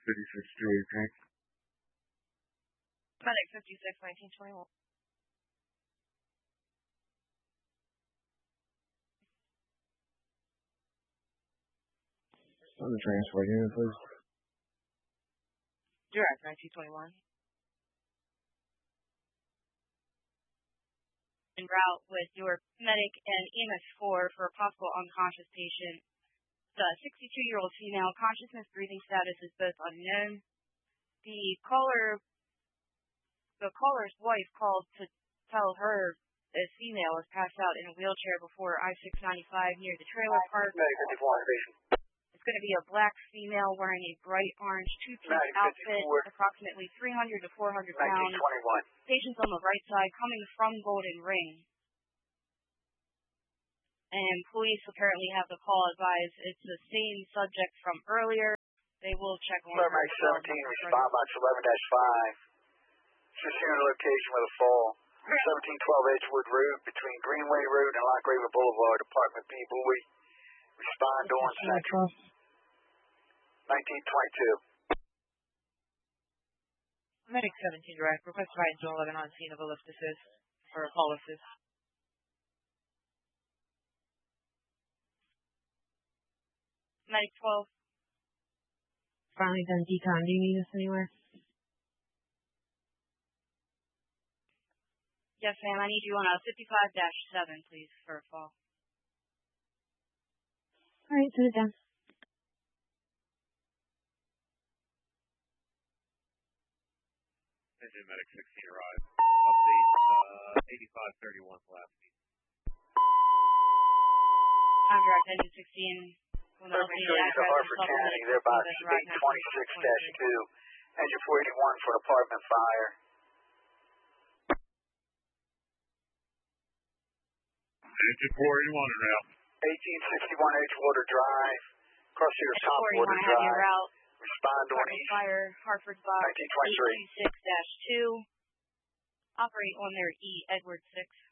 56-218. Medic 56-1921. On the transport unit, please. Direct 1921. En route with your medic and EMS-4 for a possible unconscious patient. The 62-year-old female, consciousness breathing status is both unknown. The caller's wife called to tell her the female is passed out in a wheelchair before I-695 near the trailer park. It's going to be a black female wearing a bright orange two-piece outfit, approximately 300 to 400 pounds. Patients on the right side coming from Golden Ring. And police apparently have the call advised. It's the same subject from earlier. They will check on her. 17, respond box 11-5. Secure location with a fall. 1712 Edgewood Road between Greenway Road and Lock Raven Boulevard, Apartment B, Bowie. Respond on Central. 1922. Medic 17 direct. Request ride to 11 on scene of a lift assist or a call assist. Medic 12. Finally done decon. Do you need us anywhere? Yes, ma'am. I need you on a 55-7, please, for a fall. All right, send it down. Engine Medic 16 arrived. Update 8531 last week. I'm direct Engine 16. Will not be to Harford County. They're box 826-2. Engine 481 for an apartment fire. Engine 481 en route. 1861 Edgewater Drive. Crosshair Southwater Drive. Respond on east. Fire, Harford box 1923. 826-2. Operate on their E, Edward 6.